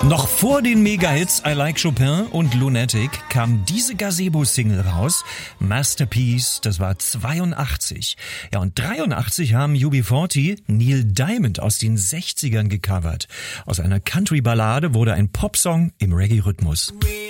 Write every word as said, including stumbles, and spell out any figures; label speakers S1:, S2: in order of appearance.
S1: Noch vor den Mega-Hits I Like Chopin und Lunatic kam diese Gazebo-Single raus. Masterpiece, das war zweiundachtzig. Ja, und dreiundachtzig haben U B vierzig Neil Diamond aus den sechzigern gecovert. Aus einer Country-Ballade wurde ein Popsong im Reggae-Rhythmus.